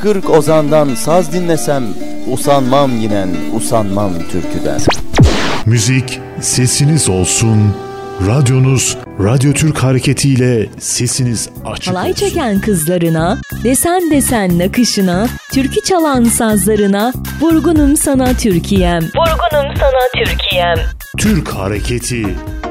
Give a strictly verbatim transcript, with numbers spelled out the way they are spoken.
kırk ozandan saz dinlesem, usanmam yinen, usanmam türküden. Müzik sesiniz olsun. Radyonuz Radyo Türk hareketiyle sesiniz açık Halay olsun. çeken kızlarına, desen desen nakışına, türkü çalan sazlarına, vurgunum sana Türkiye'm. Vurgunum sana Türkiye'm. Türk hareketi